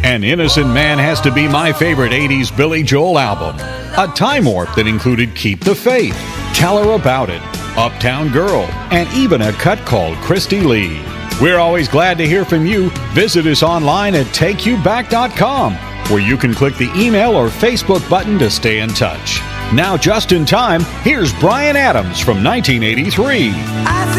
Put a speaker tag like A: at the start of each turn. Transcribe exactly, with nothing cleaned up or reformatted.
A: An Innocent Man Has to Be my favorite eighties Billy Joel album. A Time Warp that included Keep the Faith, Tell Her About It, Uptown Girl, and even a cut called Christy Lee. We're always glad to hear from you. Visit us online at take you back dot com, where you can click the email or Facebook button to stay in touch. Now, just in time, here's Bryan Adams from nineteen eighty-three.
B: I